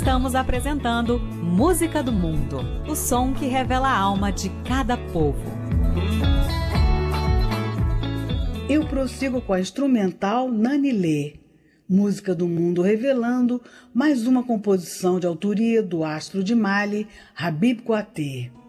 Estamos apresentando Música do Mundo, o som que revela a alma de cada povo. Eu prossigo com a instrumental Nanilê, Música do Mundo, revelando mais uma composição de autoria do astro de Mali, Habib Kouaté.